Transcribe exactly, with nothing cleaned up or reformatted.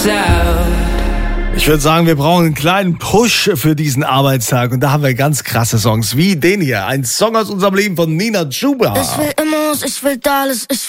Ich würde sagen, wir brauchen einen kleinen Push für diesen Arbeitstag. Und da haben wir ganz krasse Songs wie den hier. Ein Song aus unserem Leben von Nina Chuba. Ich will Immos, ich will Dallas, ich